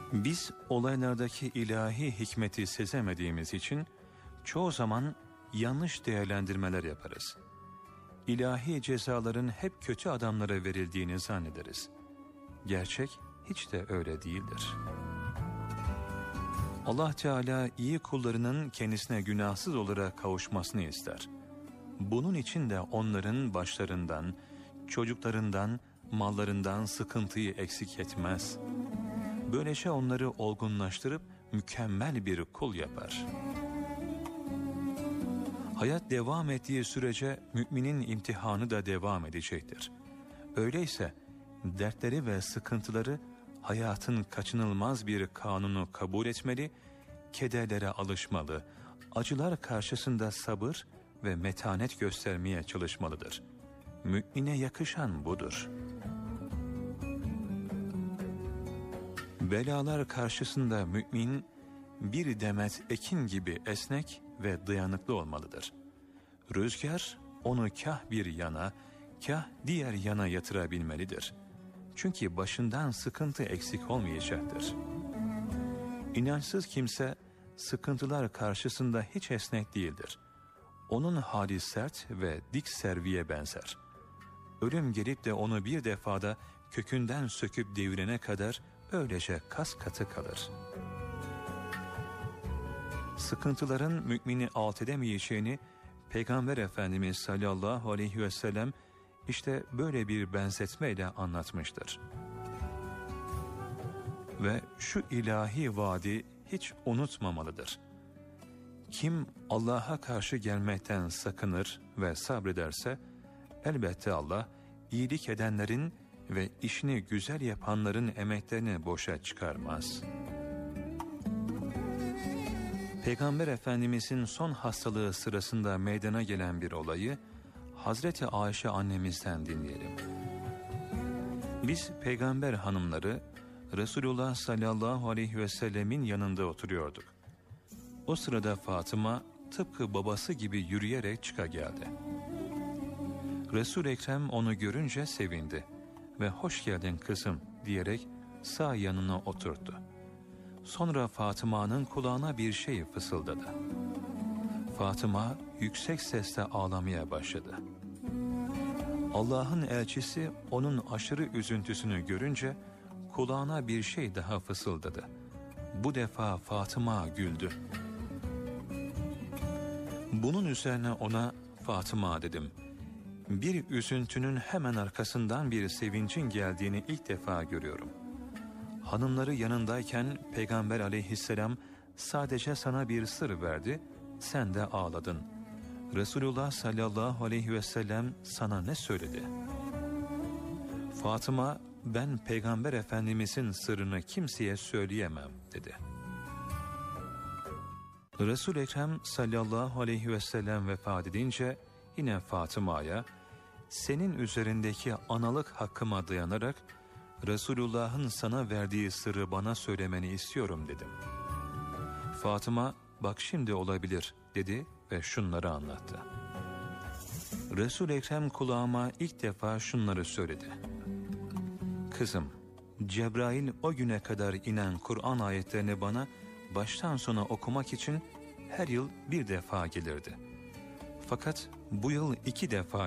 Biz olaylardaki ilahi hikmeti sezemediğimiz için çoğu zaman yanlış değerlendirmeler yaparız. İlahi cezaların hep kötü adamlara verildiğini zannederiz. Gerçek hiç de öyle değildir. Allah Teala iyi kullarının kendisine günahsız olarak kavuşmasını ister. Bunun için de onların başlarından, çocuklarından, mallarından sıkıntıyı eksik etmez. Böylece onları olgunlaştırıp mükemmel bir kul yapar. Hayat devam ettiği sürece müminin imtihanı da devam edecektir. Öyleyse dertleri ve sıkıntıları hayatın kaçınılmaz bir kanunu kabul etmeli, kederlere alışmalı, acılar karşısında sabır ve metanet göstermeye çalışmalıdır. Mümine yakışan budur. Belalar karşısında mümin bir demet ekin gibi esnek ve dayanıklı olmalıdır. Rüzgar onu kah bir yana, kah diğer yana yatırabilmelidir. Çünkü başından sıkıntı eksik olmayacaktır. İnançsız kimse sıkıntılar karşısında hiç esnek değildir. Onun hali sert ve dik serviye benzer. Ölüm gelip de onu bir defada kökünden söküp devirene kadar öylece kas katı kalır. Sıkıntıların mümini alt edemeyeceğini Peygamber Efendimiz sallallahu aleyhi ve sellem işte böyle bir benzetmeyle anlatmıştır. Ve şu ilahi vaadi hiç unutmamalıdır. Kim Allah'a karşı gelmekten sakınır ve sabrederse, elbette Allah iyilik edenlerin ve işini güzel yapanların emeklerini boşa çıkarmaz. Peygamber Efendimizin son hastalığı sırasında meydana gelen bir olayı Hazreti Ayşe annemizden dinleyelim. Biz peygamber hanımları Resulullah sallallahu aleyhi ve sellemin yanında oturuyorduk. O sırada Fatıma tıpkı babası gibi yürüyerek çıkageldi. Resul-i Ekrem onu görünce sevindi ve "Hoş geldin kızım" diyerek sağ yanına oturttu. Sonra Fatıma'nın kulağına bir şey fısıldadı. Fatıma yüksek sesle ağlamaya başladı. Allah'ın elçisi onun aşırı üzüntüsünü görünce kulağına bir şey daha fısıldadı. Bu defa Fatıma güldü. Bunun üzerine ona "Fatıma" dedim. Bir üzüntünün hemen arkasından bir sevincin geldiğini ilk defa görüyorum. Hanımları yanındayken Peygamber aleyhisselam sadece sana bir sır verdi, sen de ağladın. Resulullah sallallahu aleyhi ve sellem sana ne söyledi? Fatıma, ben Peygamber Efendimizin sırrını kimseye söyleyemem dedi. Resul-i Ekrem sallallahu aleyhi ve sellem vefat edince yine Fatıma'ya, senin üzerindeki analık hakkıma dayanarak Resulullah'ın sana verdiği sırrı bana söylemeni istiyorum dedim. Fatıma, bak şimdi olabilir dedi ve şunları anlattı. Resul-i Ekrem kulağıma ilk defa şunları söyledi. Kızım, Cebrail o güne kadar inen Kur'an ayetlerini bana baştan sona okumak için her yıl bir defa gelirdi. Fakat bu yıl 2 defa